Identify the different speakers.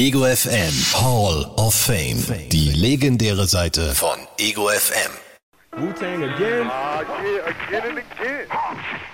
Speaker 1: Ego FM Hall of Fame. Die legendäre Seite von Ego FM.
Speaker 2: Wu-Tang again?
Speaker 3: Yeah, again and again.